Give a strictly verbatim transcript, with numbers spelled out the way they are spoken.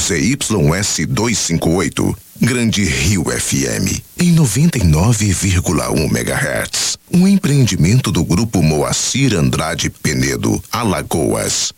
Z Y S duzentos e cinquenta e oito. Grande Rio F M, em noventa e nove vírgula um megahertz. Um empreendimento do Grupo Moacir Andrade Penedo, Alagoas.